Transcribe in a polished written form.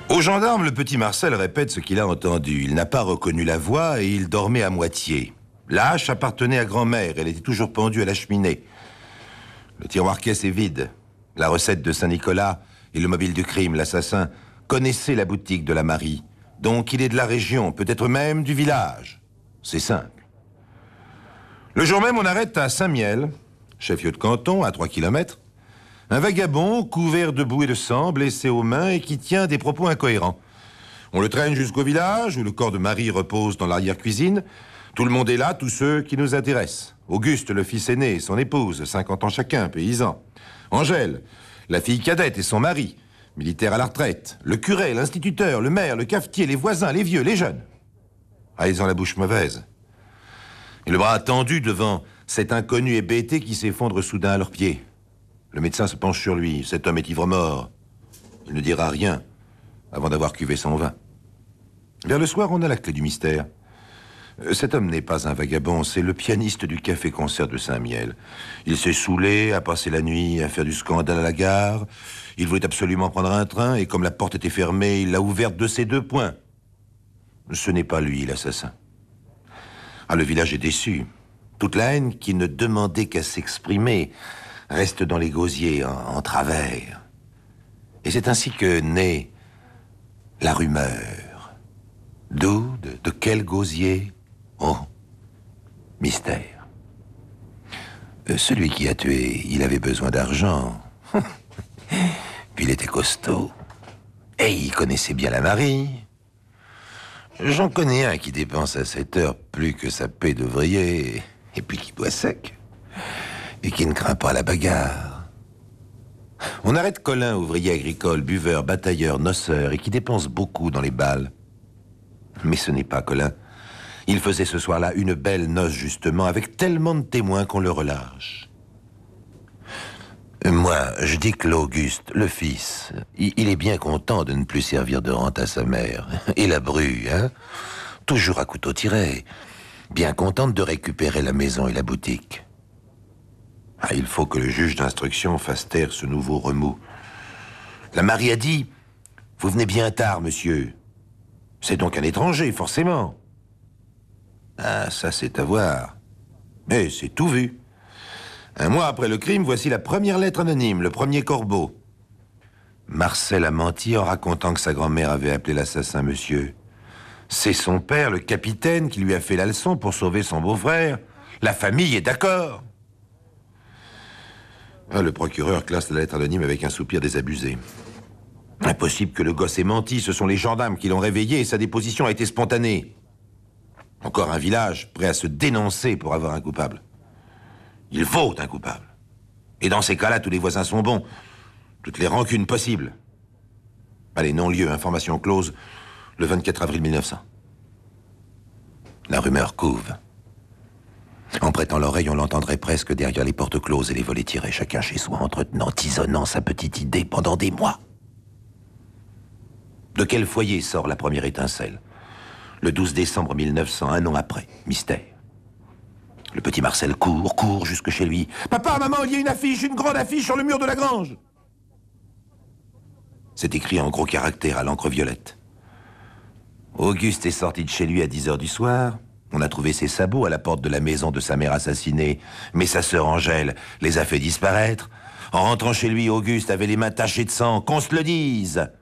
Au gendarme, le petit Marcel répète ce qu'il a entendu. Il n'a pas reconnu la voix et il dormait à moitié. La hache appartenait à grand-mère, elle était toujours pendue à la cheminée. Le tiroir caisse est vide. La recette de Saint-Nicolas et le mobile du crime, l'assassin, connaissait la boutique de la Marie. Donc il est de la région, peut-être même du village. C'est simple. Le jour même, on arrête à Saint-Miel, chef-lieu de canton, à 3 kilomètres, un vagabond couvert de boue et de sang, blessé aux mains et qui tient des propos incohérents. On le traîne jusqu'au village, où le corps de Marie repose dans l'arrière-cuisine. Tout le monde est là, tous ceux qui nous intéressent. Auguste, le fils aîné, et son épouse, 50 ans chacun, paysans. Angèle, la fille cadette et son mari, militaire à la retraite. Le curé, l'instituteur, le maire, le cafetier, les voisins, les vieux, les jeunes. Ah, ils ont la bouche mauvaise. Et le bras tendu devant cet inconnu hébété qui s'effondre soudain à leurs pieds. Le médecin se penche sur lui. Cet homme est ivre-mort. Il ne dira rien avant d'avoir cuvé son vin. Vers le soir, on a la clé du mystère. Cet homme n'est pas un vagabond, c'est le pianiste du café-concert de Saint-Miel. Il s'est saoulé, a passé la nuit à faire du scandale à la gare. Il voulait absolument prendre un train, et comme la porte était fermée, il l'a ouverte de ses 2 poings. Ce n'est pas lui, l'assassin. Ah, le village est déçu. Toute la haine qui ne demandait qu'à s'exprimer reste dans les gosiers, en travers. Et c'est ainsi que naît la rumeur. D'où, de quel gosier? Oh, mystère. Celui qui a tué, il avait besoin d'argent. Puis il était costaud. Et il connaissait bien la Marie. J'en connais un qui dépense à cette heure plus que sa paie d'ouvrier, et puis qui boit sec, et qui ne craint pas la bagarre. On arrête Colin, ouvrier agricole, buveur, batailleur, noceur, et qui dépense beaucoup dans les bals. Mais ce n'est pas Colin. Il faisait ce soir-là une belle noce, justement, avec tellement de témoins qu'on le relâche. Moi, je dis que l'Auguste, le fils, il est bien content de ne plus servir de rente à sa mère. Et la bru, hein? Toujours à couteau tiré. Bien contente de récupérer la maison et la boutique. Ah, il faut que le juge d'instruction fasse taire ce nouveau remous. La Marie a dit « Vous venez bien tard, monsieur. » C'est donc un étranger, forcément. Ah, ça, c'est à voir. Mais c'est tout vu. Un mois après le crime, voici la première lettre anonyme, le premier corbeau. Marcel a menti en racontant que sa grand-mère avait appelé l'assassin monsieur. C'est son père, le capitaine, qui lui a fait la leçon pour sauver son beau-frère. La famille est d'accord. Ah, le procureur classe la lettre anonyme avec un soupir désabusé. Impossible que le gosse ait menti, ce sont les gendarmes qui l'ont réveillé et sa déposition a été spontanée. Encore un village prêt à se dénoncer pour avoir un coupable. Il faut un coupable. Et dans ces cas-là, tous les voisins sont bons. Toutes les rancunes possibles. Allez, non-lieu, information close, le 24 avril 1900. La rumeur couve. En prêtant l'oreille, on l'entendrait presque derrière les portes closes et les volets tirés, chacun chez soi, entretenant, tisonnant sa petite idée pendant des mois. De quel foyer sort la première étincelle? Le 12 décembre 1900, un an après, mystère. Le petit Marcel court jusque chez lui. « Papa, maman, il y a une affiche, une grande affiche sur le mur de la grange !» C'est écrit en gros caractères à l'encre violette. Auguste est sorti de chez lui à 10 heures du soir. On a trouvé ses sabots à la porte de la maison de sa mère assassinée. Mais sa sœur Angèle les a fait disparaître. En rentrant chez lui, Auguste avait les mains tachées de sang. Qu'on se le dise.